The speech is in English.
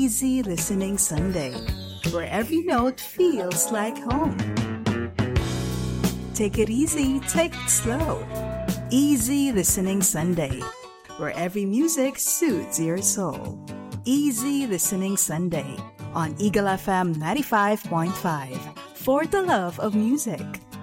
Easy Listening Sunday, where every note feels like home. Take it easy, take it slow. Easy Listening Sunday, where every music suits your soul. Easy Listening Sunday on Eagle FM 95.5 for the love of music.